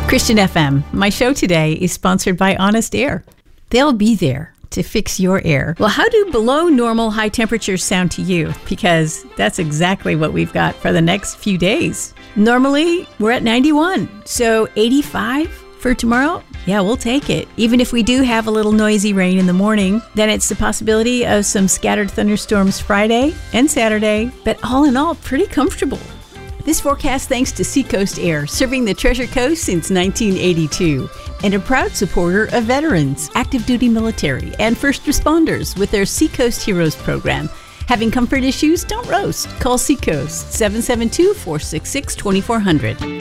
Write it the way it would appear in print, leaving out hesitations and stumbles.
Christian FM. My show today is sponsored by Honest Air. They'll be there to fix your air. Well, how do below normal high temperatures sound to you? Because that's exactly what we've got for the next few days. Normally, we're at 91, so 85 for tomorrow? Yeah, we'll take it. Even if we do have a little noisy rain in the morning, then it's the possibility of some scattered thunderstorms Friday and Saturday, but all in all, pretty comfortable. This forecast thanks to Seacoast Air, serving the Treasure Coast since 1982, and a proud supporter of veterans, active duty military, and first responders with their Seacoast Heroes program. Having comfort issues? Don't roast. Call Seacoast 772-466-2400.